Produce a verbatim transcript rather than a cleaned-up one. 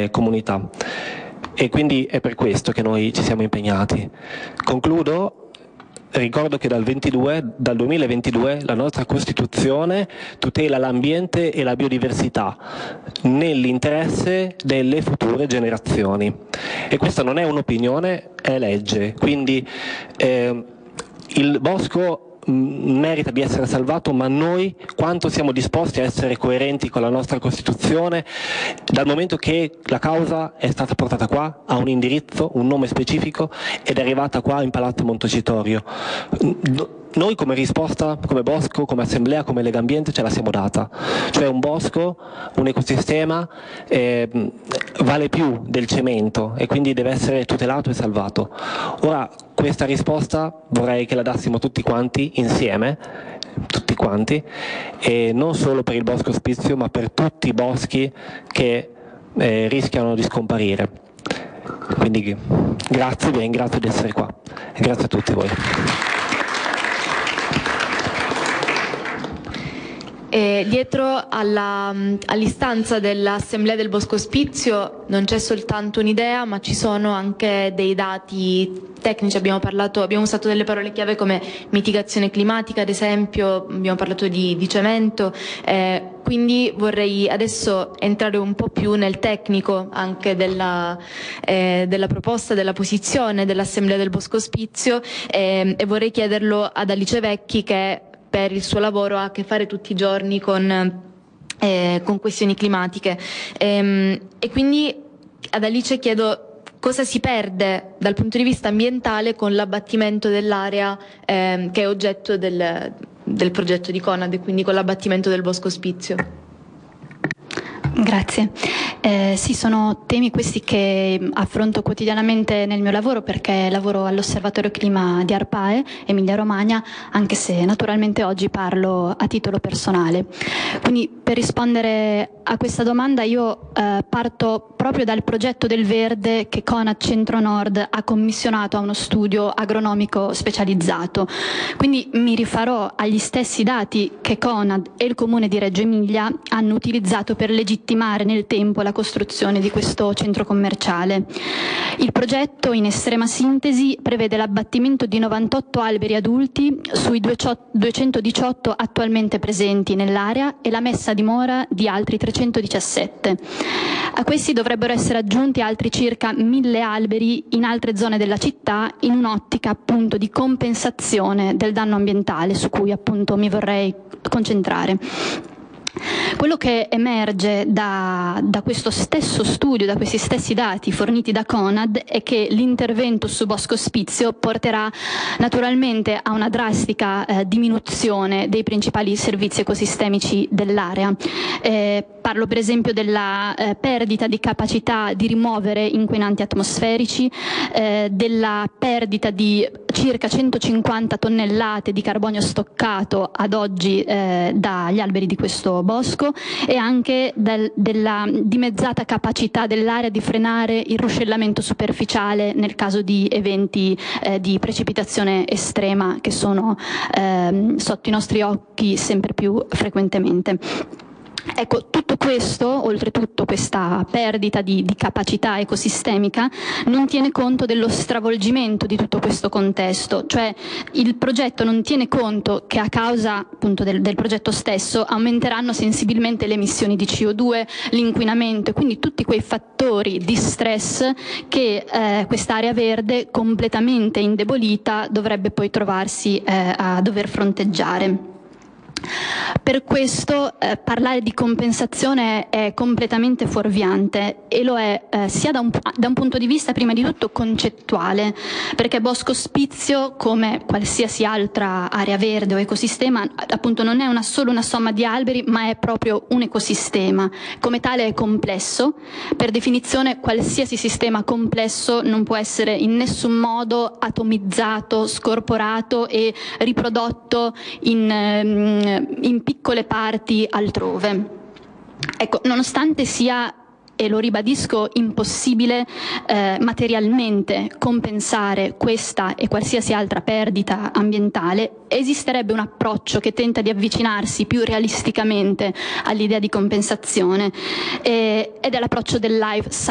alle comunità. E quindi è per questo che noi ci siamo impegnati. Concludo. Ricordo che dal, ventidue, dal duemilaventidue la nostra Costituzione tutela l'ambiente e la biodiversità nell'interesse delle future generazioni. E questa non è un'opinione, è legge. Quindi eh, il bosco merita di essere salvato, ma noi quanto siamo disposti a essere coerenti con la nostra Costituzione, dal momento che la causa è stata portata qua, ha un indirizzo, un nome specifico ed è arrivata qua in Palazzo Montecitorio. Noi come risposta, come bosco, come assemblea, come Lega Ambiente ce la siamo data, cioè un bosco, un ecosistema eh, vale più del cemento e quindi deve essere tutelato e salvato. Ora questa risposta vorrei che la dassimo tutti quanti insieme, tutti quanti, e non solo per il bosco ospizio ma per tutti i boschi che eh, rischiano di scomparire. Quindi grazie, vi ringrazio di essere qua e grazie a tutti voi. E dietro alla, all'istanza dell'Assemblea del Bosco Ospizio non c'è soltanto un'idea, ma ci sono anche dei dati tecnici. Abbiamo parlato, abbiamo usato delle parole chiave come mitigazione climatica, ad esempio, abbiamo parlato di, di cemento, eh, quindi vorrei adesso entrare un po' più nel tecnico anche della, eh, della proposta, della posizione dell'Assemblea del Bosco Ospizio, eh, e vorrei chiederlo ad Alice Vecchi, che per il suo lavoro ha a che fare tutti i giorni con, eh, con questioni climatiche. Ehm, e quindi ad Alice chiedo cosa si perde dal punto di vista ambientale con l'abbattimento dell'area eh, che è oggetto del, del progetto di Conad, e quindi con l'abbattimento del Bosco Ospizio. Grazie. Eh, sì, sono temi questi che affronto quotidianamente nel mio lavoro, perché lavoro all'Osservatorio Clima di Arpae, Emilia Romagna, anche se naturalmente oggi parlo a titolo personale. Quindi per rispondere a questa domanda io eh, parto proprio dal progetto del verde che Conad Centro Nord ha commissionato a uno studio agronomico specializzato. Quindi mi rifarò agli stessi dati che Conad e il Comune di Reggio Emilia hanno utilizzato per legittimare nel tempo la costruzione di questo centro commerciale. Il progetto, in estrema sintesi, prevede l'abbattimento di novantotto alberi adulti sui duecentodiciotto attualmente presenti nell'area e la messa a dimora di altri trecentodiciassette. A questi dovrebbero essere aggiunti altri circa mille alberi in altre zone della città, in un'ottica appunto di compensazione del danno ambientale su cui appunto mi vorrei concentrare. Quello che emerge da, da questo stesso studio, da questi stessi dati forniti da Conad, è che l'intervento su Bosco Ospizio porterà naturalmente a una drastica eh, diminuzione dei principali servizi ecosistemici dell'area. Eh, parlo per esempio della eh, perdita di capacità di rimuovere inquinanti atmosferici, eh, della perdita di circa centocinquanta tonnellate di carbonio stoccato ad oggi eh, dagli alberi di questo bosco, e anche del, della dimezzata capacità dell'area di frenare il ruscellamento superficiale nel caso di eventi eh, di precipitazione estrema che sono eh, sotto i nostri occhi sempre più frequentemente. Ecco, tutto questo, oltretutto questa perdita di, di capacità ecosistemica, non tiene conto dello stravolgimento di tutto questo contesto, cioè il progetto non tiene conto che a causa appunto del, del progetto stesso aumenteranno sensibilmente le emissioni di C O due, l'inquinamento e quindi tutti quei fattori di stress che eh, quest'area verde completamente indebolita dovrebbe poi trovarsi eh, a dover fronteggiare. Per questo eh, parlare di compensazione è completamente fuorviante, e lo è eh, sia da un, da un punto di vista prima di tutto concettuale, perché Bosco Ospizio, come qualsiasi altra area verde o ecosistema, appunto non è una, solo una somma di alberi, ma è proprio un ecosistema. Come tale è complesso. Per definizione qualsiasi sistema complesso non può essere in nessun modo atomizzato, scorporato e riprodotto in ehm, in piccole parti altrove. Ecco, nonostante sia, e lo ribadisco, impossibile eh, materialmente compensare questa e qualsiasi altra perdita ambientale, esisterebbe un approccio che tenta di avvicinarsi più realisticamente all'idea di compensazione, eh, ed è l'approccio del life